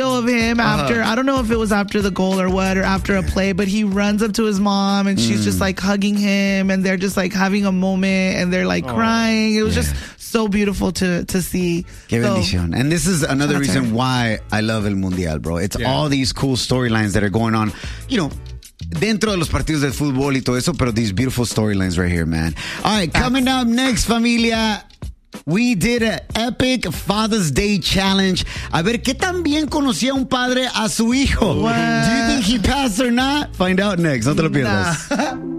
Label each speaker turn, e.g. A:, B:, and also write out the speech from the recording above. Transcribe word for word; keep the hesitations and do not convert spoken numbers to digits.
A: video of him after, uh-huh. I don't know if it was after the goal or what, or after a play, but he runs up to his mom and she's mm. just like hugging him and they're just like having a moment and they're like oh. crying. It was yeah. just so beautiful to, to see.
B: Qué
A: so,
B: bendición. And this is another reason her. why I love El Mundial, bro. It's yeah. all these cool storylines that are going on, you know, dentro de los partidos de fútbol y todo eso, pero these beautiful storylines right here, man. All right, coming up next, familia. We did an epic Father's Day challenge. A ver, ¿qué tan bien conocía un padre a su hijo? What? Do you think he passed or not? Find out next. No te lo pierdas. Nah.